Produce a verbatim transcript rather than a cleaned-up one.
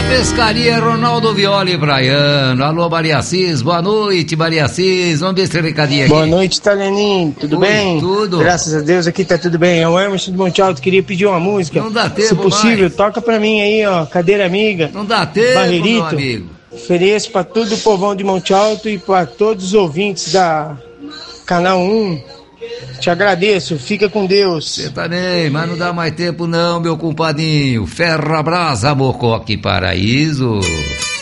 Pescaria Ronaldo Violi Braiano. Alô, Maria Cis, boa noite, Maria Cis. Vamos ver esse recadinho aqui. Boa noite, Taleninho, tudo Oi, bem? tudo. Graças a Deus aqui tá tudo bem. É o Emerson do Monte Alto, queria pedir uma música. Não dá tempo, se possível, mais. toca pra mim aí, ó, Cadeira Amiga. Não dá tempo, Barreirito. meu amigo. Ofereço pra todo o povão de Monte Alto e pra todos os ouvintes da Canal um. Te agradeço, fica com Deus. Você também, mas não dá mais tempo não, meu compadinho. Ferra Brasa, Mocoque Paraíso.